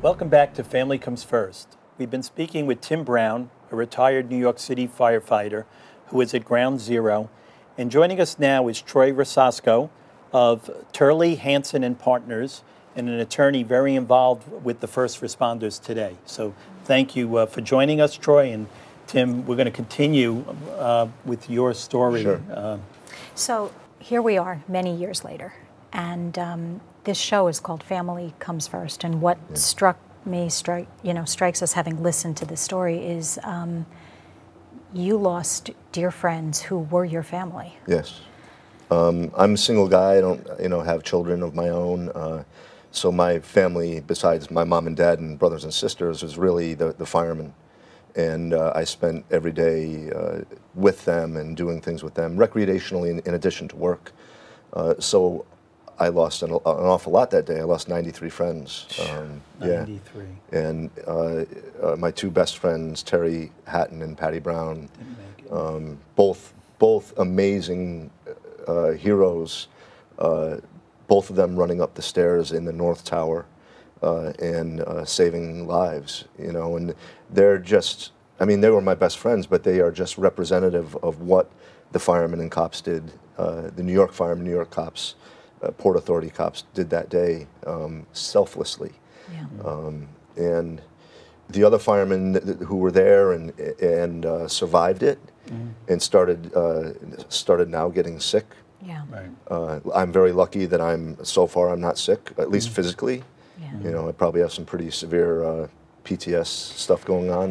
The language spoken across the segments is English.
Welcome back to Family Comes First. We've been speaking with Tim Brown, a retired New York City firefighter who is at Ground Zero. And joining us now is Troy Rosasco of Turley, Hanson and Partners, and an attorney very involved with the first responders today. So thank you for joining us, Troy. And Tim, we're going to continue with your story. Sure. So here we are many years later, and this show is called Family Comes First. And what strikes us having listened to this story is you lost dear friends who were your family. Yes. I'm a single guy. I don't, have children of my own. So my family, besides my mom and dad and brothers and sisters, was really the firemen. And I spent every day with them and doing things with them, recreationally in addition to work. So I lost an awful lot that day. I lost 93 friends. 93. Yeah. And my two best friends, Terry Hatton and Patty Brown, both amazing heroes, both of them running up the stairs in the North Tower and saving lives, and they're just, they were my best friends, but they are just representative of what the firemen and cops did, the New York firemen, New York cops, Port Authority cops did that day selflessly. Yeah. And the other firemen who were there and survived it and started now getting sick. Yeah. Right. I'm very lucky that so far I'm not sick, at least physically. Yeah. I probably have some pretty severe PTS stuff going on,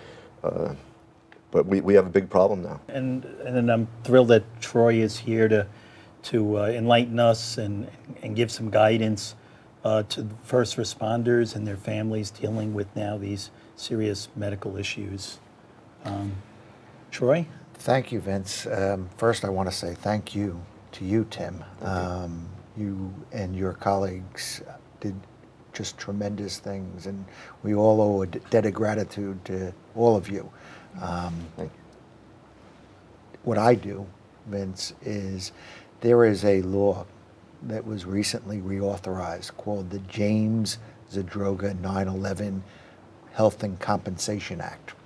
but we have a big problem now. And I'm thrilled that Troy is here to enlighten us and give some guidance to the first responders and their families dealing with now these serious medical issues. Troy? Thank you, Vince. First, I want to say thank you to you, Tim. You and your colleagues did just tremendous things, and we all owe a debt of gratitude to all of you. Thank you. What I do, Vince, is there is a law that was recently reauthorized called the James Zadroga 9/11 Health and Compensation Act.